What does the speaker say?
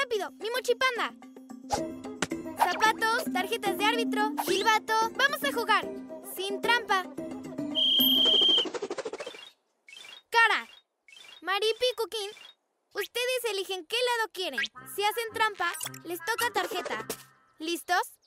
rápido! ¡Mi mochipanda! Zapatos, tarjetas de árbitro, silbato. ¡Vamos a jugar! Sin trampa. Cara, Maripi y Cuquín, ustedes eligen qué lado quieren. Si hacen trampa, les toca tarjeta. ¿Listos?